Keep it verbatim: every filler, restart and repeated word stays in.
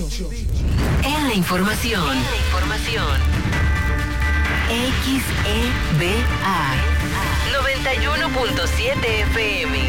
En la información. En la información. X E B A noventa y uno punto siete F M.